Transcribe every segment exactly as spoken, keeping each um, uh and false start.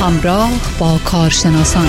همراه با کارشناسان.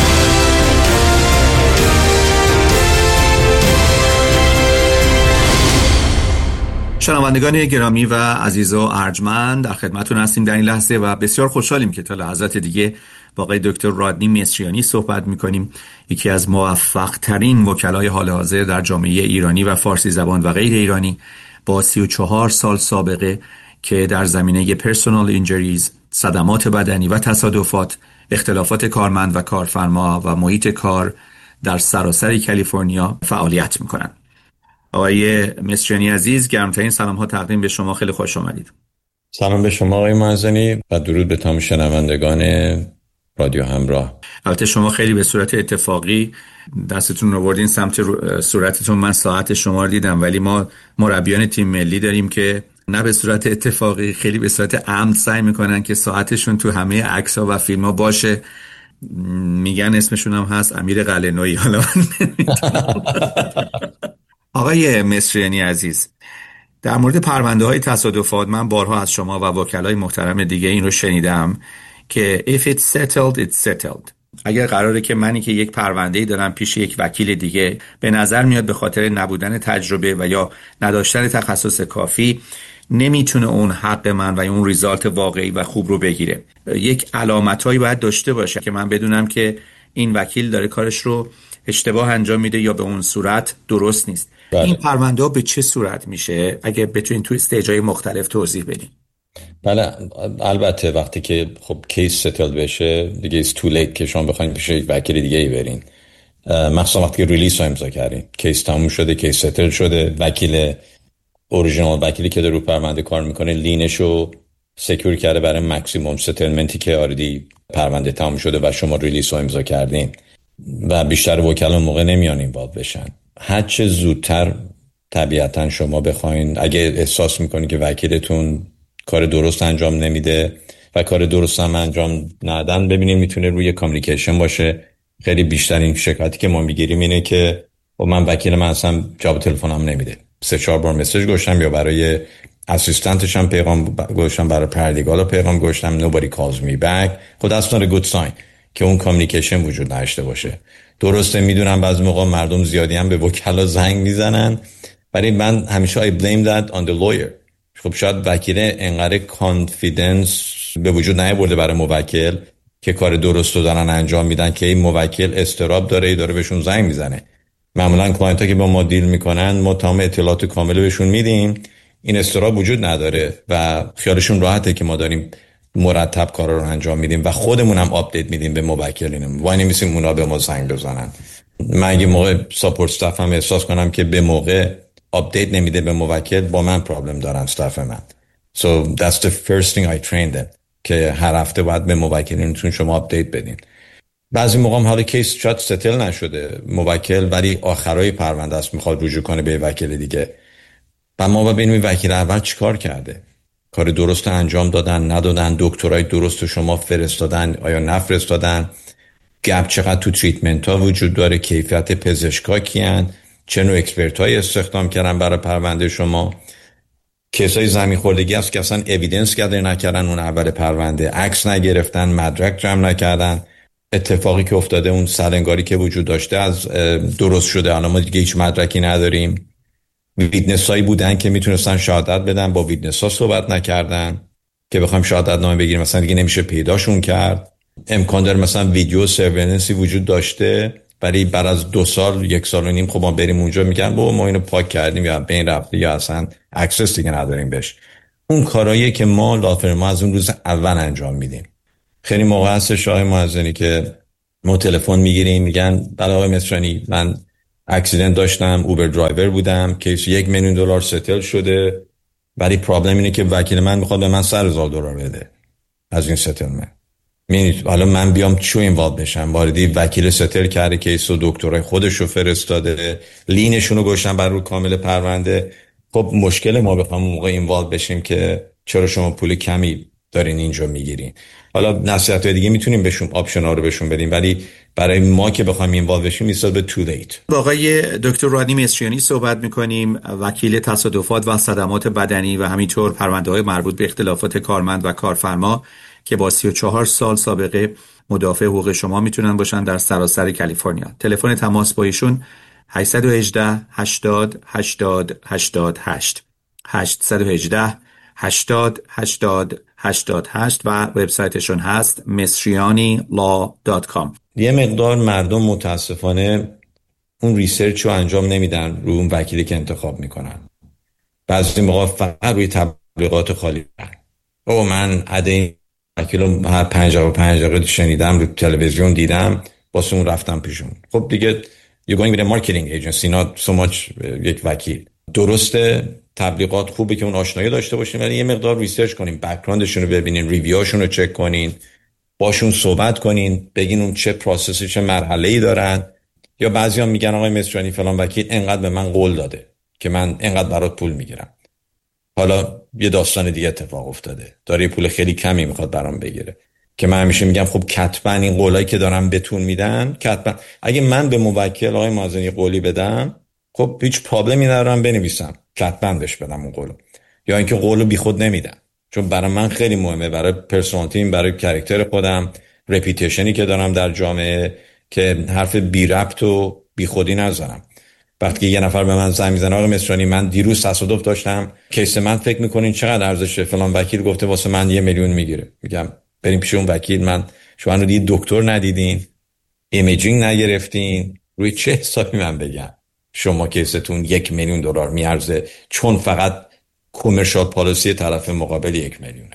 شنوندگان گرامی و عزیز و ارجمند، در خدمتتون هستیم در این لحظه و بسیار خوشحالیم که تا لحظات دیگه با آقای دکتر رادنی مصریانی صحبت می‌کنیم، یکی از موفق ترین وکلای حال حاضر در جامعه ایرانی و فارسی زبان و غیر ایرانی با سی و چهار سال سابقه که در زمینه پرسونال اینجریز، صدمات بدنی و تصادفات، اختلافات کارمند و کارفرما و محیط کار در سراسر کالیفرنیا فعالیت می‌کنند. آقای مصریانی عزیز، گرمترین سلام ها تقدیم به شما، خیلی خوش آمدید. سلام به شما آقای معزنی و درود به تمام شنوندگان رادیو همراه. البته شما خیلی به صورت اتفاقی دستتون رو آوردین سمت صورتتون، من ساعت شما رو دیدم، ولی ما مربیان تیم ملی داریم که نه به صورت اتفاقی، خیلی به صورت عمد سعی میکنن که ساعتشون تو همه عکس‌ها و فیلم‌ها باشه. میگن اسمشون هم هست امیر قلعه‌نویی. حالا آقای مصریانی عزیز، در مورد پرونده های تصادفات من بارها از شما و وکلای محترم دیگه این رو شنیدم که if it's settled it's settled. اگر قراره که منی که یک پرونده‌ای دارم پیش یک وکیل دیگه به نظر میاد به خاطر نبودن تجربه و یا نداشتن تخصص کافی نمیتونه اون حق من و اون ریزالت واقعی و خوب رو بگیره، یک علامتایی باید داشته باشه که من بدونم که این وکیل داره کارش رو اشتباه انجام میده یا به اون صورت درست نیست. بله. این پرونده ها به چه صورت میشه؟ اگه بتونین توی استیج‌های مختلف توضیح بدین. بله، البته وقتی که خب کیس ستل بشه دیگه it's too late که شما بخواید پیش یک وکیل دیگه ای برین، مخصوصا وقتی که ریلیس رو امضا کردین، کیس تموم شده، کیس ستل شده، وکیل اوریجینال وکیلی که در رو پرونده کار میکنه لینشو سکیور کرده برای ماکسیمم ستلمنتی که آردی پرونده تموم شده و شما ریلیس رو امضا کردین و بیشتر وکلا موقع نمیان اینوالو بشن. هر چه زودتر طبیعتا شما بخواین، اگه احساس میکنید که وکیلتون کار درست انجام نمیده و کار درست هم انجام ندن، ببینید میتونه روی کامیونیکیشن باشه. خیلی بیشترین شکایتی که ما میگیریم اینه که و من وکیل من اصلا جواب تلفنم نمیده، سه چهار بار مسیج گوشتم یا برای اسیستنتش هم پیغام گوشتم، برای پردیگالا پیغام گوشتم، nobody calls me back. خود that's not a good sign که اون کامیونیکیشن وجود نداشته باشه. درسته میدونم بعضی موقع مردم زیادی هم به وکلا زنگ میزنن، ولی من همیشه I blame that on the lawyer. خب شاید وکیل انقدر کانفیدنس به وجود نیاورده برای موکل که کار درست رو دارن انجام میدن که این موکل استراب داره ای داره بهشون زنگ میزنه. معمولا کلاینت ها که با ما دیل میکنن ما تمام اطلاعات کامل بهشون میدیم، این استراب وجود نداره و خیالشون راحته که ما داریم مرتب کارا رو انجام میدیم و خودمون هم آپدیت میدیم به موکلینم. وای نمیسیم اونا به ما زنگ بزنن. من اگه موقع ساپورت استاف هم احساس کنم که به موقع آپدیت نمیده به موکل، با من پرابلم دارن استاف من. So that's the first thing I train them که هر هفته باید به موکلینتون شما آپدیت بدین. بعضی موقع هم حالا کیس شاید ستل نشده موکل، ولی آخرای پرونده است میخواد رجوع کنه به وکیل دیگه و ما ببینیم وکیل اول چیکار کرده، کار درست انجام دادن ندادن، دکترای درست شما فرستادن آیا نفرستادن، گپ چقدر تو تریتمنت ها وجود داره، کیفیت پزشکا کیان، چه نوع اکسپرت های استخدام کردن برای پرونده شما. کیسای زمین خوردگی هست که اصلا اویدنس گادر نکردن اون اول پرونده، عکس نگرفتن، مدرک جمع نکردن، اتفاقی که افتاده اون سرانگاری که وجود داشته از درست شده، الان ما دیگه هیچ مدرکی نداریم. ویتنس هایی بودن که میتونستن شهادت بدن، با ویتنس ها صحبت نکردن که بخوایم شهادت نامه بگیریم مثلا دیگه نمیشه پیداشون کرد. امکان داره مثلا ویدیو سرورنسی وجود داشته، ولی بعد از دو سال یک سال و نیم خب ما بریم اونجا میگن بابا ما اینو پاک کردیم یا بین رفته یا اصلا اکسس دیگه نداریم بهش. اون کارهایی که ما لافرما از اون روز اول انجام میدیم. خیلی موقع هست شاه معزنی که ما تلفن میگیریم میگن بله آقای مصریانی من اکسیدنت داشتم، اوبر درایور بودم، کیس یک میلیون دلار ستل شده، ولی پرابلم اینه که وکیل من میخواد به من صد هزار دلار بده از این ستلمنت. می‌بینید حالا من بیام چو اینوالو بشم؟ واردی وکیل ستل کرده کیس و دکترای خودش رو فرستاده، لینشون رو گوشن بر رو کامل پرونده. خب مشکل ما بخوام موقع اینوالو بشیم که چرا شما پول کمی دارین اینجا میگیرین. حالا نصیحت‌های دیگه میتونیم بهشون آپشن‌ها رو بهشون بدیم، ولی برای ما که بخوایم اینوالو بشیم میساد به تو لیت. با آقای دکتر رادنی مصریانی صحبت میکنیم، وکیل تصادفات و صدمات بدنی و همینطور پرونده‌های مربوط به اختلافات کارمند و کارفرما که با سی و چهار سال سابقه مدافع حقوق شما میتونن باشن در سراسر کالیفرنیا. تلفن تماس با ایشون هشت یک هشت هشتاد هشتاد هشتاد هشت هشت یک هشت هشتاد هشتاد هشتاد هشت و وبسایتشون هست مصریانی لا دات کام. یه مقدار مردم متاسفانه اون ریسرچ رو انجام نمیدن رو اون وکیلی که انتخاب میکنن. بعضی موقع فقط روی تبلیغات خالی برن. او من عده این وکیل رو هر پنج و پنج دقیقه شنیدم، رو تلویزیون دیدم، واسه اون رفتم پیشون. خب دیگه you're going with a marketing agency not so much یک وکیل. درسته تبلیغات خوبه که اون آشنایی داشته باشین، ولی یه مقدار ریسرچ کنین، بک‌گراندشون رو ببینین، ریویوشون رو چک کنین، باشون صحبت کنین، بگین اون چه پروسسی چه مرحله‌ای دارن. یا بعضیا میگن آقای مصریانی فلان وکیل انقدر به من قول داده که من انقدر برات پول میگیرم. حالا یه داستان دیگه اتفاق افتاده، داره پول خیلی کمی میخواد برام بگیره، که من همیشه میگم خب کتبا این قولایی که دارم بهتون میدن، کتبا اگه من به موکل آقای مازنی قولی بدم، خب هیچ پرابلمی ندارم بنویسم کتبا بهش بدم اون قولو، یا اینکه قولو بیخود نمیدم، چون برای من خیلی مهمه، برای پرسونالتیم، برای کاراکتر خودم، رپیوتیشنی که دارم در جامعه، که حرف بی ربط و بی خودی نذارم. وقتی یه نفر به من زنگ میزنه آقای مصریانی من دیروز تصادف داشتم، کیس من فکر میکنین چقدر ارزشه؟ فلان وکیل گفته واسه من یه میلیون میگیره. میگم بریم پیش اون وکیل. من شما رو دیگه دکتر ندیدین، ایمیجینگ نگرفتین، روی چه حسابی من بگم شما کیستون یک میلیون دلار میارزه چون فقط کامرشال پالیسی طرف مقابل یک میلیونه؟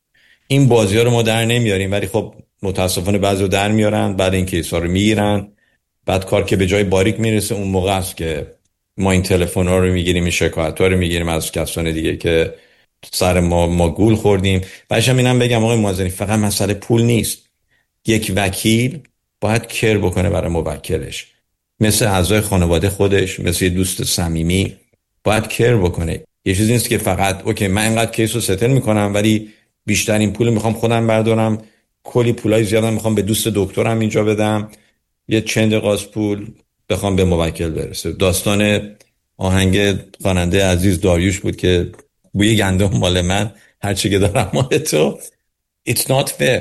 این بازی ها رو ما در نمیاریم، ولی خب متاسفانه بعضی رو در میارن، بعد این کیس ها رو میگیرن، بعد کار که به جای باریک میرسه اون موقع است که ما این تلفن ها رو میگیریم، این شکایت ها رو میگیریم از کسان دیگه که سر ما ما گول خوردیم. بعدش هم اینم بگم آقای موظفی فقط مسئله پول نیست. یک وکیل باید کر بکنه برای موکلش، مثل اعضای خانواده خودش، مثل یه دوست صمیمی باید کر بکنه. یه چیزی نیست که فقط اوکی من اینقدر کیس رو ستل میکنم ولی بیشتر این پول میخوام خودم بردارم، کلی پولای زیادم میخوام به دوست دکترم اینجا بدم، یه چند قاز پول بخوام به موکل برسه. داستان آهنگ خواننده عزیز داریوش بود که بوی گندم مال من، هر چی که دارم مال تو. It's not fair.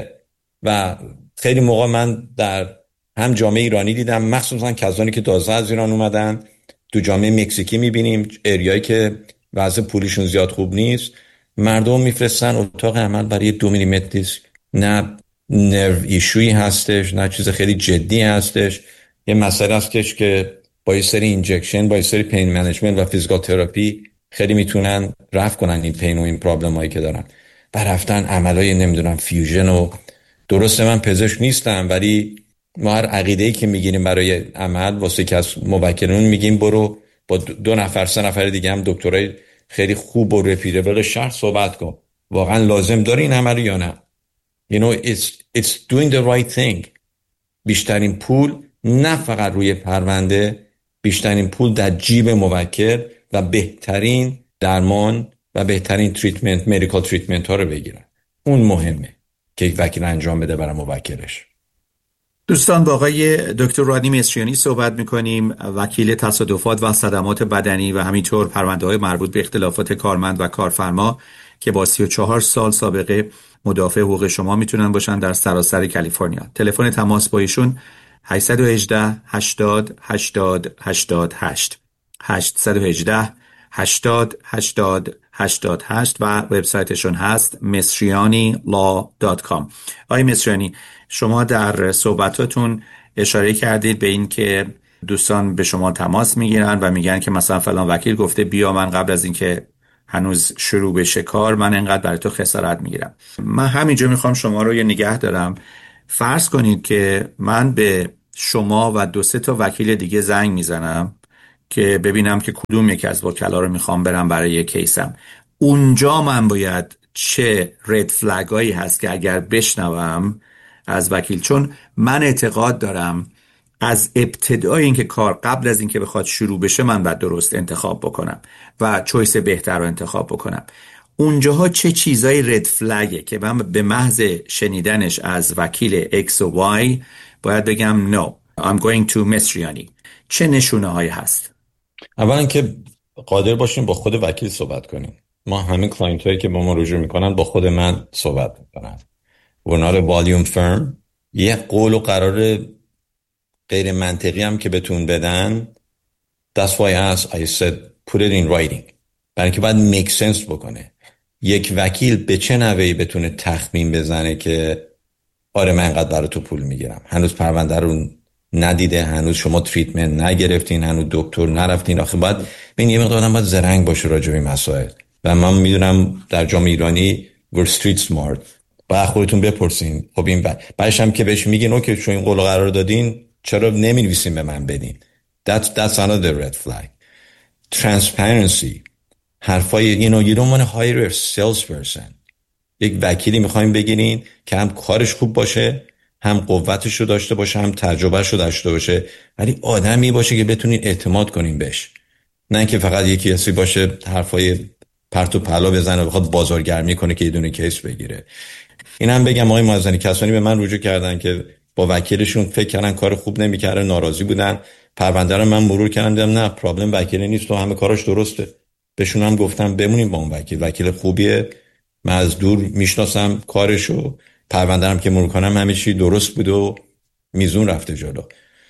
و خیلی موقع من در هم جامعه ایرانی دیدم، مخصوصا کسانی که تازه از ایران اومدن، تو جامعه مکزیکی میبینیم اریایی که وضع پولیشون زیاد خوب نیست، مردم میفرستن اتاق عمل برای دو میلیمتر دیسک. نه نرو ایشویی هستش، نه چیز خیلی جدی هستش. یه مسئله هستش که با یه سری اینجکشن، با یه سری پین منیجمنت و فیزیکال تراپی خیلی میتونن رفع کنن این پین و این پرابلم هایی که دارن. برفتن عملای نمیدونم فیوژن و درسته من پزشک نیستم، ولی ما هر عقیده‌ای که میگیریم برای عمل واسه که از موکلون میگیم برو با دو نفر سه نفر دیگه هم دکترای خیلی خوب و رپیتبل شهر صحبت کن، واقعا لازم داری این عمل یا نه. You know it's it's doing the right thing. بیشترین پول نه فقط روی پرونده، بیشترین پول در جیب موکل و بهترین درمان و بهترین تریتمنت، مدیکال تریتمنت ها رو بگیرن. اون مهمه که یک وکیل انجام بده برای موکلش. دوستان با آقای دکتر رادنی مصریانی صحبت میکنیم، وکیل تصادفات و صدمات بدنی و همینطور پرونده های مربوط به اختلافات کارمند و کارفرما که با سی و چهار سال سابقه مدافع حقوق شما میتونن باشن در سراسر کالیفرنیا. تلفن تماس با ایشون هشت یک هشت هشتاد هشتاد هشتاد هشت هشت یک هشت هشتاد هشتاد هشتاد هشت و وبسایتشون هست مصریانی لا دات کام. آقای مصریانی، شما در صحبتاتون اشاره کردید به این که دوستان به شما تماس میگیرن و میگن که مثلا فلان وکیل گفته بیا من قبل از اینکه هنوز شروع بشه کار من انقدر برای تو خسارت میگیرم. من همینجا میخوام شما رو یه نگه دارم. فرض کنید که من به شما و دو سه تا وکیل دیگه زنگ میزنم که ببینم که کدوم یکی از وکلا رو میخوام برم برای یک کیسم. اونجا من باید چه رد فلگایی هست که اگر بشنوم از وکیل، چون من اعتقاد دارم از ابتدای اینکه کار قبل از اینکه بخواد شروع بشه من باید درست انتخاب بکنم و چویس بهتر رو انتخاب بکنم. اونجاها چه چیزای رد فلگه که من به محض شنیدنش از وکیل X و Y باید بگم no I'm going to مصریانی؟ چه نشونه هایی هست؟ اولا که قادر باشیم با خود وکیل صحبت کنیم. ما همین کلاینت هایی که با ما رجوع میکنن با خود من صحبت میکنن. we're not a volume firm. یه قول و قرار غیر منطقی هم که بهتون بدن. That's why I asked, I said put it in writing. برای که باید make sense بکنه. یک وکیل به چه نحوی بتونه تخمین بزنه که آره من اینقدر برای تو پول میگیرم، هنوز پرونده رو ندیده، هنوز شما تریتمنت نگرفتین، هنوز دکتر نرفتین. آخه باید ببین یه مقدار آدم باید زرنگ باشه راجع به این مسائل. و من میدونم در جامعه ایرانی we're street smart. با خودتون بپرسین خب این بعدش هم که بهش میگین اوکی چون این قول قرار دادین چرا نمی‌نویسین به من بدین. That's that's another red flag. Transparency. حرفای you know you don't want to hire a salesperson. یک وکیلی میخوایم بگیرین که هم کارش خوب باشه، هم قوتش رو داشته باشه، هم تجربهش رو داشته باشه، ولی آدمی باشه که بتونین اعتماد کنین بهش. نه که فقط یکی کسی باشه حرفای پرت و پلا بزنه بخواد بازارگرمی کنه که یه دونه کیس بگیره. اینم بگم آقای معزنی کسانی به من رجوع کردن که با وکیلشون فکر کردن کار خوب نمی‌کنه، ناراضی بودن، پرونده رو من مرور کردم، نه پرابلم وکیل نیست و همه کاراش درسته. بهشون هم گفتم بمونیم با اون وکیل، وکیل خوبیه، من از دور میشناسم کارشو، پرونده هم که مرور کنم همه چی درست بود و میزون رفته جلو.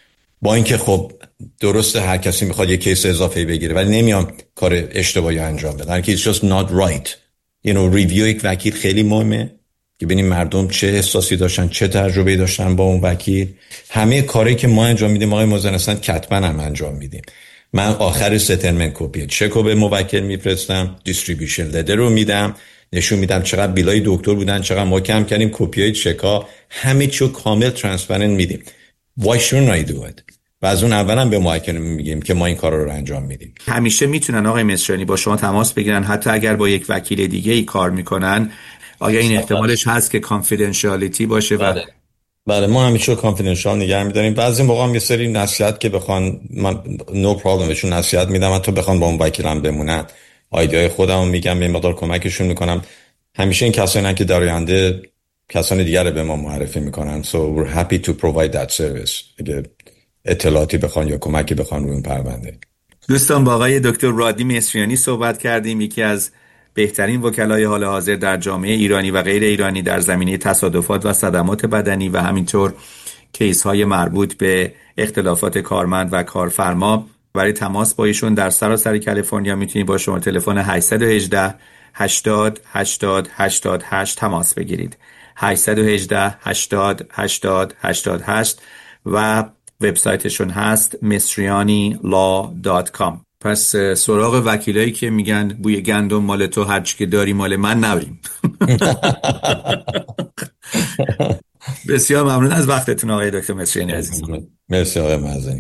با اینکه خب درسته هر کسی میخواد یه کیس اضافه بگیره ولی نمیام کار اشتباهی انجام بدم که it's just not right. you know ریویو یک وکیل خیلی مهمه که ببینیم مردم چه احساسی داشتن، چه تجربه‌ای داشتن با اون وکیل. همه کاری که ما انجام میدیم آقای مازن اصلا کتبا هم انجام میدیم. من آخر ستلمنت کپی چکو به موکل میفرستم، دیستریبیوشن لتر رو میدم، نشون میدم چقدر بیلای دکتر بودن، چقدر ما کم کردیم، کپیای چکا، همه چیو کامل ترانسپرنت میدیم. Why shouldn't I do it؟ و از اون اول هم به موکل میگیم که ما این کارا رو انجام میدیم. همیشه میتونن آقای مصریانی با شما تماس بگیرن، حتی اگر با یک وکیل دیگه ای کار میکنن. آیا این احتمالش هست که کانفیدنشیالیتی باشه؟ و بله. بله ما همیشه کانفیدنشیال نگه می‌داریم. بعضی موقع هم یه سری نصیحت که بخوان من نو پرابلم بهشون نصیحت میدم، حتی بخوان با اون وکیلم بمونن، ایده‌های خودمو میگم، یه مقدار کمکشون میکنم. همیشه این کسایی که در آینده کسان دیگر رو به ما معرفی میکنن. So we're happy to provide that service. اگه اطلاعاتی بخوان یا کمکی بخوان روی اون پرونده. دوستان با آقای دکتر رادی مصریانی صحبت کردیم، یکی از بهترین وکلای حال حاضر در جامعه ایرانی و غیر ایرانی در زمینه تصادفات و صدمات بدنی و همینطور کیس های مربوط به اختلافات کارمند و کارفرما. برای تماس با ایشون در سراسر کالیفرنیا میتونید با شما تلفن هشت یک هشت هشتاد هشتاد هشتاد هشت تماس بگیرید. هشت یک هشت هشتاد هشتاد هشتاد هشت و وبسایتشون هست مصریانی لا دات کام. پس سراغ وکیلایی که میگن بوی گندم مال تو، هرچی که داری مال من، نبریم. بسیار ممنون از وقتتون آقای دکتر مصریانی عزیز. مرسی آقای معزنی.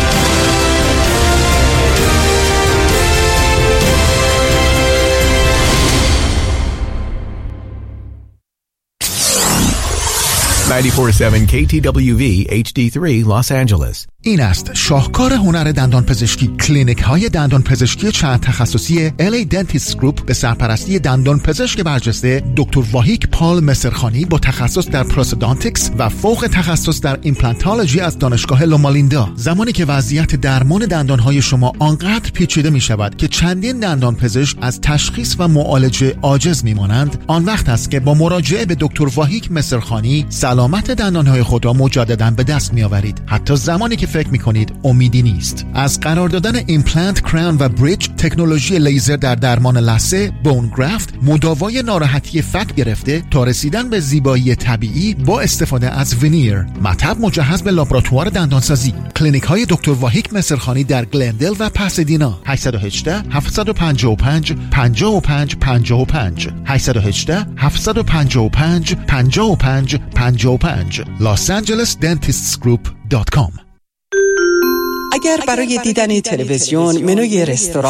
نود و چهار ممیز هفت کی تی دبلیو وی اچ دی سه Los Angeles. این است شاهکار هنر دندان پزشکی، کلینیک های دندان پزشکی چند تخصصی ال ای Dentist Group به سرپرستی دندان پزشک برجسته دکتر واهیک پال مصرخانی با تخصص در پروستودانتیکس و فوق تخصص در ایمپلانتولوژی از دانشگاه لومالیندا. زمانی که وضعیت درمان دندان های شما آنقدر پیچیده می شود که چندین دندان پزشک از تشخیص و معالجه عاجز می مانند، آن وقت است که با مراجعه به دکتر واهیک مصرخانی سلامت دندان های خود را مجددا به دست می آورید، حتی زمانی که فکر می کنید امیدی نیست. از قرار دادن ایمپلنت، کراون و بریج، تکنولوژی لیزر در درمان لثه، بون گرافت، مداوای ناراحتی فک گرفته تا رسیدن به زیبایی طبیعی با استفاده از وینیر، مطب مجهز به لابراتوار دندانسازی. کلینیک های دکتر واهیک مصرخانی در گلندل و پاسادینا. هشت یک هشت هفت پنج پنج پنج پنج پنج پنج هشت یک هشت هفت پنج پنج پنج پنج پنج پنج Los Angeles Dentists Group دات کام. اگر برای دیدن تلویزیون منوی رستوران